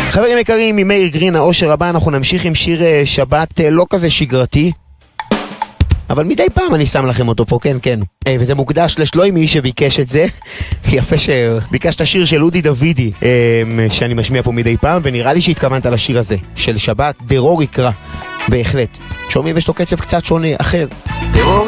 חברים יקרים, ממאיר גרין, האושר הבא, אנחנו נמשיך עם שיר שבת לא כזה שגרתי, אבל מדי פעם אני שם לכם אותו פה, כן, כן. וזה מוקדש לשלוימי שביקש את זה. יפה שביקשת שיר של אודי דוידי, שאני משמיע פה מדי פעם, ונראה לי שהתכוונת לשיר הזה, של שבת, דרור יקרא. בהחלט. שומעים, יש לו קצב קצת שונה, אחר. דרור